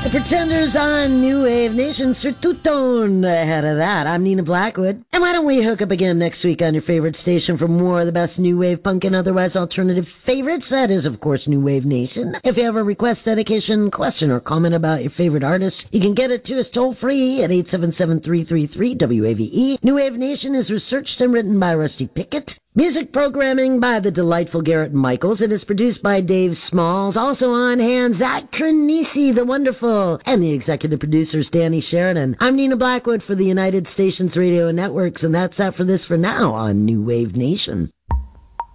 The Pretenders on New Wave Nation, Sir Tutone. Ahead of that, I'm Nina Blackwood. And why don't we hook up again next week on your favorite station for more of the best new wave punk and otherwise alternative favorites? That is, of course, New Wave Nation. If you have a request, dedication, question, or comment about your favorite artist, you can get it to us toll free at 877-333-WAVE. New Wave Nation is researched and written by Rusty Pickett. Music programming by the delightful Garrett Michaels. It is produced by Dave Smalls. Also on hand, Zach Trinisi, the wonderful, and the executive producers, Danny Sheridan. I'm Nina Blackwood for the United Stations Radio and Networks, and that's that for this for now on New Wave Nation.